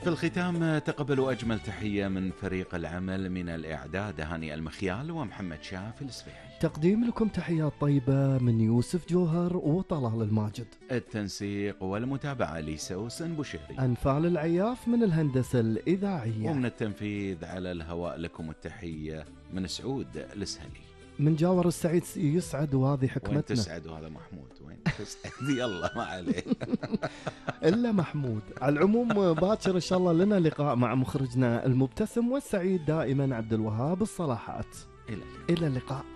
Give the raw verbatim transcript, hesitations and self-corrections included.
في الختام تقبلوا أجمل تحية من فريق العمل من الإعداد هاني المخيال ومحمد شاف السبيعي. تقديم لكم تحيات طيبة من يوسف جوهر وطلال الماجد. التنسيق والمتابعة لسوسن بوشهري. أنفال العياف من الهندسة الإذاعية. ومن التنفيذ على الهواء لكم التحية من سعود السهلي. من جاور السعيد يسعد وهذه حكمتنا. وين تسعد وهذا محمود وين تسعد يلا ما عليه. إلا محمود. على العموم باكر إن شاء الله لنا لقاء مع مخرجنا المبتسم والسعيد دائما عبد الوهاب الصلاحات. إلى إلى اللقاء.